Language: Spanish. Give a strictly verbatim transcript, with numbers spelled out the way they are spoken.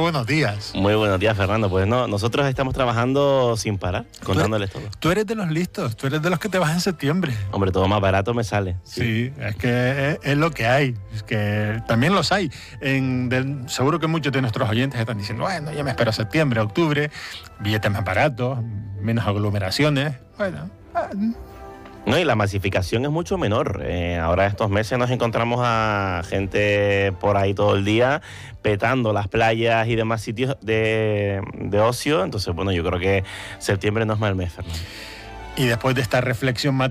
buenos días. Muy buenos días, Fernando. Pues no, nosotros estamos trabajando sin parar, contándoles todo. Tú eres de los listos, tú eres de los que te vas en septiembre. Hombre, todo más barato me sale. Sí, sí es que es, es lo que hay, es que también los hay. En, de, seguro que muchos de nuestros oyentes están diciendo, bueno, ya me espero septiembre, octubre, billetes más baratos, menos aglomeraciones, bueno... No, y la masificación es mucho menor. Eh, ahora estos meses nos encontramos a gente por ahí todo el día petando las playas y demás sitios de, de ocio. Entonces, bueno, yo creo que septiembre no es mal mes, Fernando. Y después de esta reflexión